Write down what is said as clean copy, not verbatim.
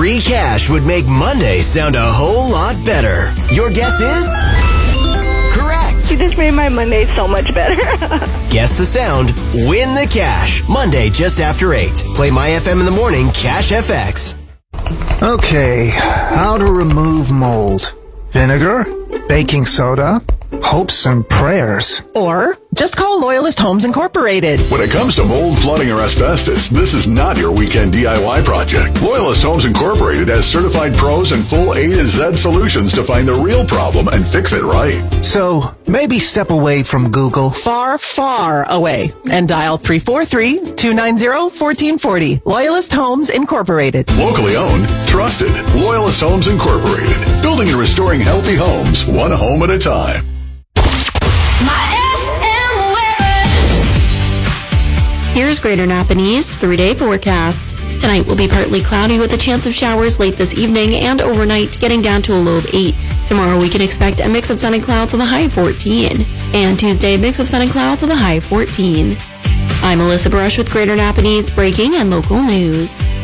Free cash would make Monday sound a whole lot better. Your guess is? Correct. You just made my Monday so much better. Guess the sound, win the cash. Monday just after 8. Play My FM in the morning, Cash FX. Okay, how to remove mold. Vinegar, baking soda, hopes and prayers. Or just call Loyalist Homes Incorporated. When it comes to mold, flooding, or asbestos, this is not your weekend DIY project. Loyalist Homes Incorporated has certified pros and full A to Z solutions to find the real problem and fix it right. So, maybe step away from Google. Far, far away. And dial 343-290-1440. Loyalist Homes Incorporated. Locally owned, trusted. Loyalist Homes Incorporated. Building and restoring healthy homes, one home at a time. Here's Greater Napanese 3-day forecast. Tonight will be partly cloudy with a chance of showers late this evening and overnight, getting down to a low of 8. Tomorrow we can expect a mix of sun and clouds with a high of 14. And Tuesday, a mix of sun and clouds with a high of 14. I'm Alyssa Brush with Greater Napanese breaking and local news.